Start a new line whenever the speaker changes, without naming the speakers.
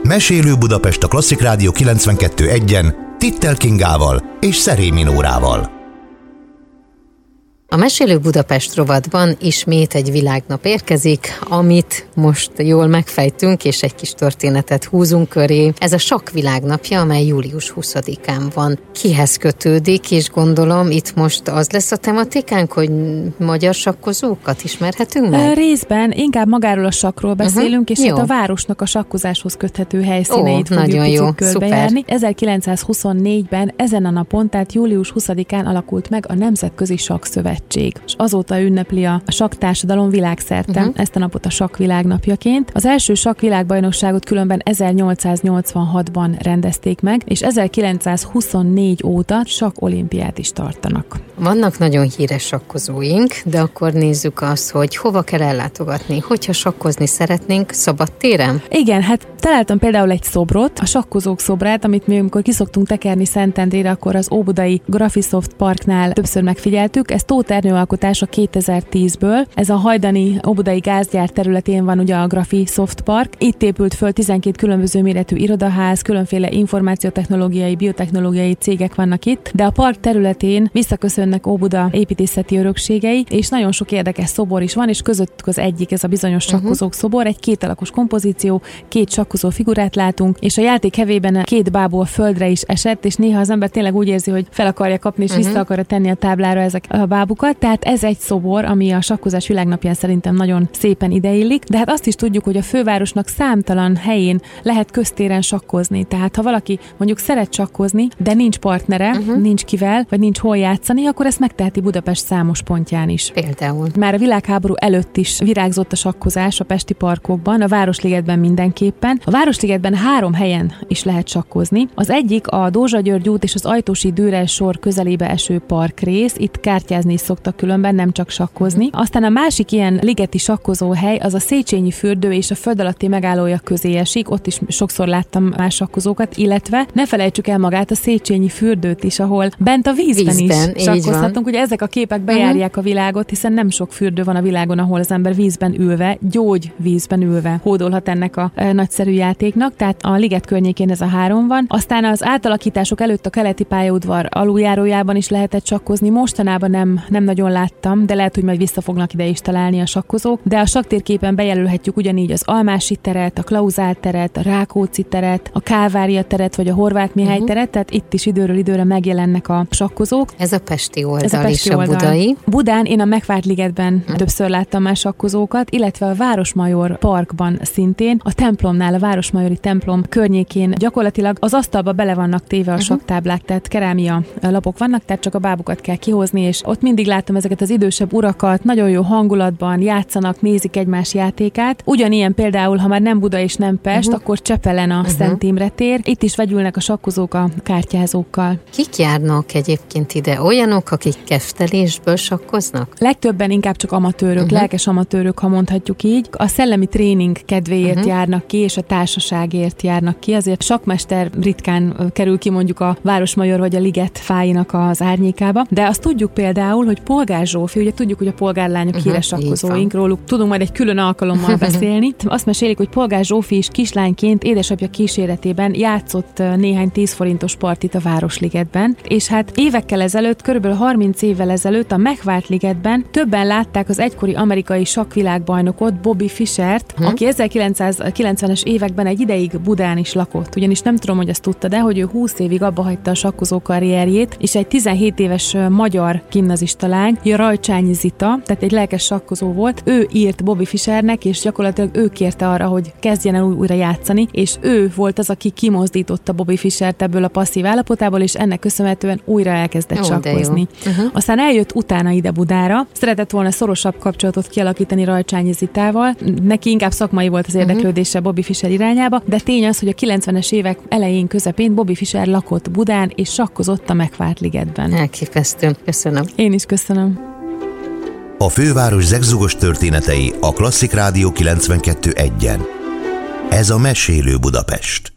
Mesélő Budapest a Klasszik Rádió 92.1-en Tittel Kingával és Szerémi Nórával.
A Mesélő Budapest rovatban ismét egy világnap érkezik, amit most jól megfejtünk, és egy kis történetet húzunk köré. Ez a sakk világnapja, amely július 20-án van. Kihez kötődik, és gondolom itt most az lesz a tematikánk, hogy magyar sakkozókat ismerhetünk meg?
Részben inkább magáról a sakkról beszélünk, és hát a városnak a sakkozáshoz köthető helyszíneit fogjuk picit körbejárni. 1924-ben ezen a napon, tehát július 20-án alakult meg a Nemzetközi Sakkszövetség, és azóta ünnepli a sakktársadalom világszerte ezt a napot a sakk világnapjaként. Az első sakk világbajnokságot különben 1886-ban rendezték meg, és 1924 óta sakk olimpiát is tartanak.
Vannak nagyon híres sakkozóink, de akkor nézzük azt, hogy hova kell ellátogatni. Hogyha sakkozni szeretnénk, szabadtéren?
Igen, hát találtam például egy szobrot, a sakkozók szobrát, amit mi amikor kiszoktunk tekerni Szentendrére, akkor az óbudai Graphisoft Parknál többször megfigyeltük. Ez Tóth Ernő alkotása 2010-ből. Ez a hajdani óbudai gázgyár területén van ugye a Graphisoft Park. Itt épült föl 12 különböző méretű irodaház, különféle információtechnológiai, biotechnológiai cégek vannak itt, de a park területén visszaköszönnek Óbuda építészeti örökségei, és nagyon sok érdekes szobor is van, és közöttük az egyik, ez a bizonyos sakkozók szobor, egy kétalakos kompozíció, két sakkozó figurát látunk, és a játék hevében két bábú a földre is esett, és néha az ember tényleg úgy érzi, hogy fel akarja kapni, és vissza akarja tenni a táblára ezek a bábukat. Tehát ez egy szobor, ami a sakkozás világnapján szerintem nagyon szépen ideillik, de hát azt is tudjuk, hogy a fővárosnak számtalan helyén lehet köztéren sakkozni. Tehát ha valaki mondjuk szeret sakkozni, de nincs partnere, nincs kivel, vagy nincs hol játszani, akkor ezt megteheti Budapest számos pontján is.
Például.
Már a világháború előtt is virágzott a sakkozás a pesti parkokban, a Városligetben mindenképpen. A Városligetben 3 helyen is lehet sakkozni. Az egyik a Dózsa György út és az Ajtósi Dürrel sor közelébe eső parkrész, itt kártyázni is szoktak különben, nem csak sakkozni. Aztán a másik ilyen ligeti sakkozóhely az a Széchenyi fürdő és a föld alatti megállója közé esik, ott is sokszor láttam más sakkozókat, illetve ne felejtsük el magát a Széchenyi fürdőt is, ahol bent a vízben is sakkozhatunk. Ugye ezek a képek bejárják a világot, hiszen nem sok fürdő van a világon, ahol az ember vízben ülve, gyógyvízben ülve hódolhat ennek a nagyszerű játéknak, tehát a liget környékén ez a 3 van. Aztán az átalakítások előtt a keleti pályaudvar aluljárójában is lehetett sakkozni. Mostanában nem nagyon láttam, de lehet, hogy majd vissza fognak ide is találni a sakkozók. De a sakktérképen bejelölhetjük ugyanígy az Almási teret, a Klauzál teret, a Rákóczi teret, a Kálvária teret, vagy a Horváth Mihály teret, tehát itt is időről időre megjelennek a sakkozók.
Ez a pesti oldal és a budai.
Budán én a Megvárt-ligetben többször láttam már sakkozókat, illetve a Városmajor Parkban szintén, a templomnál, a Városmajori templom környékén gyakorlatilag az asztalba bele vannak téve a sakktáblák, tehát kerámia lapok vannak, tehát csak a bábukat kell kihozni, és ott mindig láttam ezeket az idősebb urakat, nagyon jó hangulatban játszanak, nézik egymás játékát. Ugyanilyen például, ha már nem Buda és nem Pest, akkor Csepelen a Szent Imre tér. Itt is vegyülnek a sakkozók a kártyázókkal.
Kik járnak egyébként ide? Olyanok, akik keftelésből sakkoznak?
Legtöbben inkább csak amatőrök, lelkes amatőrök, ha mondhatjuk így. A szellemi tréning kedvéért járnak ki, és a társaságért járnak ki. Azért sakkmester ritkán kerül ki mondjuk a Városmajor vagy a Liget fáinak az árnyékába. De azt tudjuk például, hogy Polgár Zsófi, ugye tudjuk, hogy a polgárlányok híres sakkozóink, róluk tudunk majd egy külön alkalommal beszélni. Azt mesélik, hogy Polgár Zsófi is kislányként édesapja kíséretében játszott néhány 10 forintos partit a Városligetben, és hát évekkel ezelőtt, körülbelül 30 évvel ezelőtt a Megvárt-ligetben többen látták az egykori amerikai sakkvilágbajnokot, Bobby Fishert, aki 1990-es években egy ideig Budán is lakott. Ugyanis nem tudom, hogy azt tudta, de hogy ő 20 évig abba hagyta a sakkozó karrierjét, és egy 17 éves magyar gimnazista lány, Rajcsányi Zita, tehát egy lelkes sakkozó volt, ő írt Bobby Fischernek, és gyakorlatilag ő kérte arra, hogy kezdjen el újra játszani, és ő volt az, aki kimozdította Bobby Fischert ebből a passzív állapotából, és ennek köszönhetően újra elkezdett sakkozni. Aztán eljött utána ide Budára, szeretett volna szorosabb kapcsolatot kialakítani Rajcsányi Zitával, neki inkább szakmai volt az érdeklődése Bobby Fischer irányába, de tény az, hogy a 90-es évek elején, közepén Bobby Fischer lakott Budán, és sakkozott a Megvárt-ligetben.
Elképesztő. Köszönöm.
Én is köszönöm.
A főváros zegzugos történetei a Klasszik Rádió 92.1-en. Ez a Mesélő Budapest.